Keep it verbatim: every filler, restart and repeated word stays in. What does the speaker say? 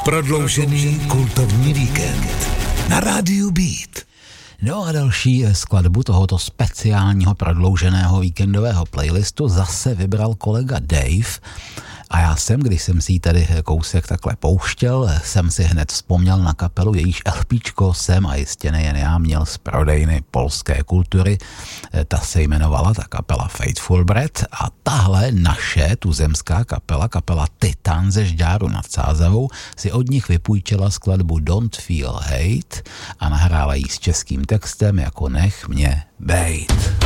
Prodloužený kultovní víkend na rádiu Beat. No a další skladbu tohoto speciálního prodlouženého víkendového playlistu zase vybral kolega Dave. A já jsem, když jsem si ji tady kousek takhle pouštěl, jsem si hned vzpomněl na kapelu, jejíž LPčko jsem a jistě nejen já měl z prodejny polské kultury. Ta se jmenovala, ta kapela Faithful Breath, a tahle naše tuzemská kapela, kapela Titan ze Žďáru nad Sázavou, si od nich vypůjčila skladbu Don't Feel Hate a nahrála ji s českým textem jako Nech mě bejt.